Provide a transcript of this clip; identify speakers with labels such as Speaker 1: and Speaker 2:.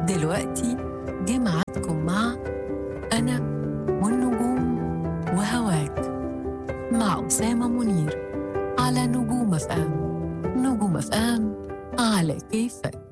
Speaker 1: دلوقتي جمعتكم مع أنا والنجوم وهواك مع أسامة منير على نجوم أف أم. نجوم أف أم على كيفك.